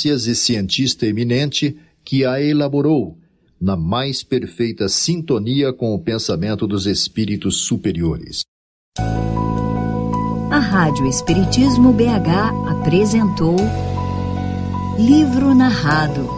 graças e cientista eminente que a elaborou na mais perfeita sintonia com o pensamento dos espíritos superiores. A Rádio Espiritismo BH apresentou Livro Narrado,